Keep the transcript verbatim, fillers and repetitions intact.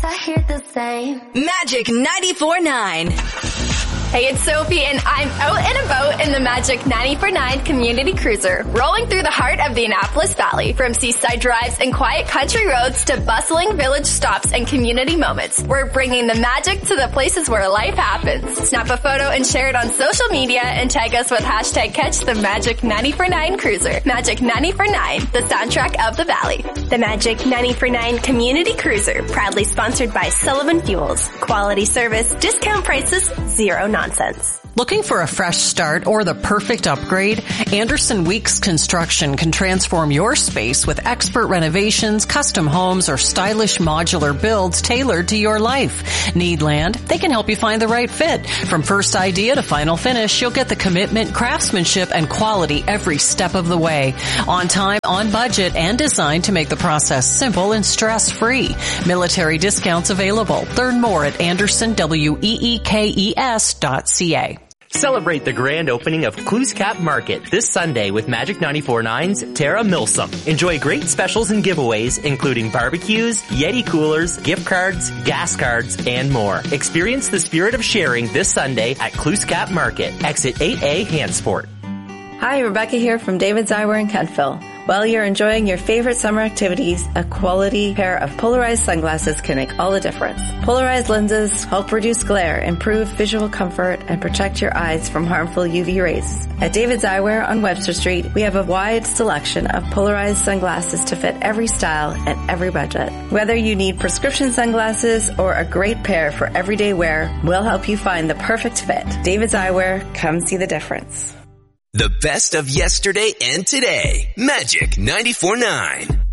I hear the same. Magic ninety-four point nine. Hey, it's Sophie, and I'm out and about in the Magic ninety-four point nine Community Cruiser, rolling through the heart of the Annapolis Valley. From seaside drives and quiet country roads to bustling village stops and community moments, we're bringing the magic to the places where life happens. Snap a photo and share it on social media and tag us with hashtag catch the Magic ninety-four point nine Cruiser. Magic ninety-four point nine, the soundtrack of the Valley. The Magic ninety-four point nine Community Cruiser, proudly sponsored by Sullivan Fuels. Quality service, discount prices, zero nonsense. Nonsense. Looking for a fresh start or the perfect upgrade? Anderson Weeks Construction can transform your space with expert renovations, custom homes, or stylish modular builds tailored to your life. Need land? They can help you find the right fit. From first idea to final finish, you'll get the commitment, craftsmanship, and quality every step of the way. On time, on budget, and designed to make the process simple and stress-free. Military discounts available. Learn more at anderson weeks dot c a. Celebrate the grand opening of Clues Cap Market this Sunday with Magic ninety-four point nine's Tara Milsom. Enjoy great specials and giveaways, including barbecues, Yeti coolers, gift cards, gas cards, and more. Experience the spirit of sharing this Sunday at Clues Cap Market, exit eight A, Hansport. Hi, Rebecca here from David's Eyewear in Kentville. While you're enjoying your favorite summer activities, a quality pair of polarized sunglasses can make all the difference. Polarized lenses help reduce glare, improve visual comfort, and protect your eyes from harmful U V rays. At David's Eyewear on Webster Street, we have a wide selection of polarized sunglasses to fit every style and every budget. Whether you need prescription sunglasses or a great pair for everyday wear, we'll help you find the perfect fit. David's Eyewear, come see the difference. The best of yesterday and today. Magic ninety-four point nine.